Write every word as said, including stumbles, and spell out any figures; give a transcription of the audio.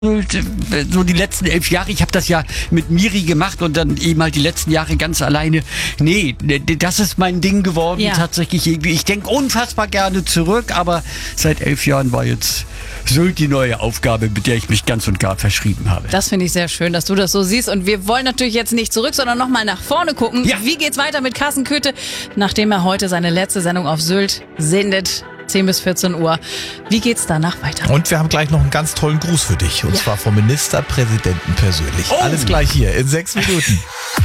so die letzten elf Jahre, ich habe das ja mit Miri gemacht und dann eben halt die letzten Jahre ganz alleine. Nee, das ist mein Ding geworden, ja. Tatsächlich irgendwie. Ich denke unfassbar gerne zurück, aber seit elf Jahren war jetzt Sylt die neue Aufgabe, mit der ich mich ganz und gar verschrieben habe. Das finde ich sehr schön, dass du das so siehst. Und wir wollen natürlich jetzt nicht zurück, sondern nochmal nach vorne gucken. Ja. Wie geht's weiter mit Carsten Köthe, nachdem er heute seine letzte Sendung auf Sylt sendet? zehn bis vierzehn Uhr. Wie geht's danach weiter? Und wir haben gleich noch einen ganz tollen Gruß für dich. Und ja. zwar vom Ministerpräsidenten persönlich. Oh. Alles gleich hier in sechs Minuten.